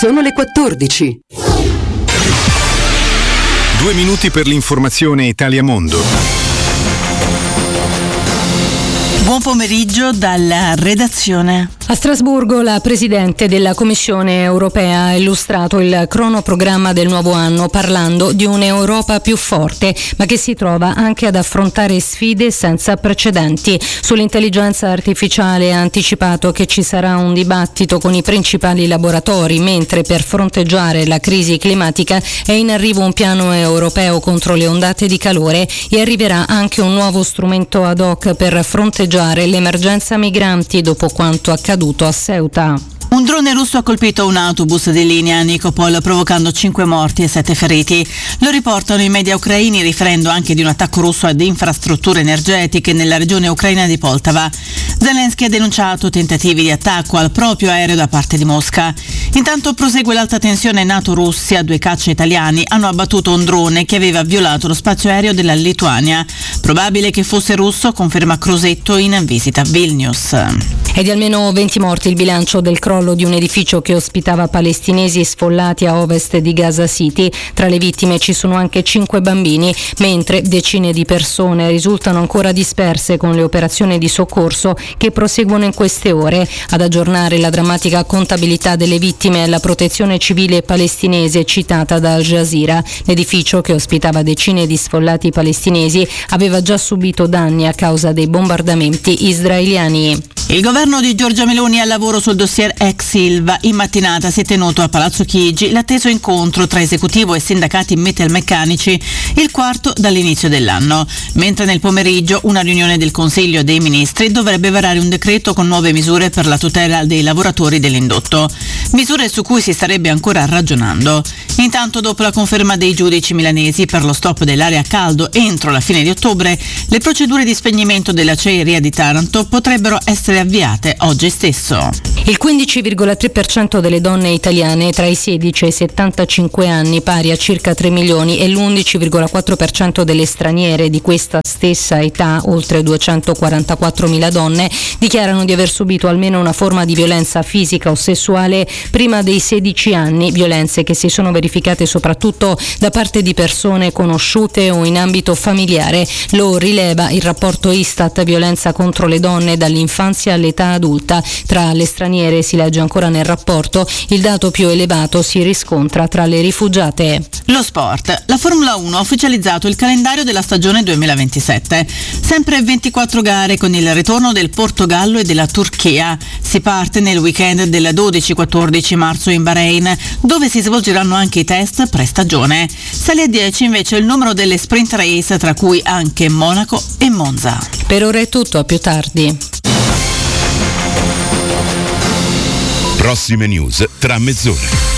Sono le 14. 2 minuti per l'informazione Italia Mondo. Buon pomeriggio dalla redazione. A Strasburgo la Presidente della Commissione europea ha illustrato il cronoprogramma del nuovo anno parlando di un'Europa più forte, ma che si trova anche ad affrontare sfide senza precedenti. Sull'intelligenza artificiale ha anticipato che ci sarà un dibattito con i principali laboratori, mentre per fronteggiare la crisi climatica è in arrivo un piano europeo contro le ondate di calore e arriverà anche un nuovo strumento ad hoc per fronteggiare l'emergenza migranti dopo quanto accaduto a Ceuta. Un drone russo ha colpito un autobus di linea Nikopol, provocando 5 morti e 7 feriti. Lo riportano i media ucraini, riferendo anche di un attacco russo ad infrastrutture energetiche nella regione ucraina di Poltava. Zelensky ha denunciato tentativi di attacco al proprio aereo da parte di Mosca. Intanto prosegue l'alta tensione NATO-Russia. 2 caccia italiani hanno abbattuto un drone che aveva violato lo spazio aereo della Lituania. Probabile che fosse russo, conferma Crosetto in visita a Vilnius. È di almeno 20 morti il bilancio del crollo di un edificio che ospitava palestinesi sfollati a ovest di Gaza City. Tra le vittime ci sono anche 5 bambini, mentre decine di persone risultano ancora disperse con le operazioni di soccorso che proseguono in queste ore. Ad aggiornare la drammatica contabilità delle vittime è la protezione civile palestinese citata da Al Jazeera. L'edificio, che ospitava decine di sfollati palestinesi, aveva già subito danni a causa dei bombardamenti israeliani. Il governo di Giorgia Meloni è al lavoro sul dossier ex Ilva. In mattinata si è tenuto a Palazzo Chigi l'atteso incontro tra esecutivo e sindacati metalmeccanici, il quarto dall'inizio dell'anno, mentre nel pomeriggio una riunione del Consiglio dei Ministri dovrebbe varare un decreto con nuove misure per la tutela dei lavoratori dell'indotto, misure su cui si starebbe ancora ragionando. Intanto, dopo la conferma dei giudici milanesi per lo stop dell'area a caldo entro la fine di ottobre, le procedure di spegnimento della acciaieria di Taranto potrebbero essere avviate oggi stesso. Il 15,3% delle donne italiane tra i 16 e i 75 anni, pari a circa 3 milioni, e l'11,4% delle straniere di questa stessa età, oltre 244.000 donne, dichiarano di aver subito almeno una forma di violenza fisica o sessuale prima dei 16 anni, violenze che si sono verificate soprattutto da parte di persone conosciute o in ambito familiare. Lo rileva il rapporto Istat Violenza contro le donne dall'infanzia all'età adulta. Tra le straniere, si legge ancora nel rapporto, il dato più elevato si riscontra tra le rifugiate. Lo sport. La Formula 1 ha ufficializzato il calendario della stagione 2027. Sempre 24 gare con il ritorno del Portogallo e della Turchia. Si parte nel weekend del 12-14 marzo in Bahrain, dove si svolgeranno anche i test pre-stagione. Sale a 10 invece il numero delle sprint race, tra cui anche Monaco e Monza. Per ora è tutto, a più tardi. Prossime news tra mezz'ora.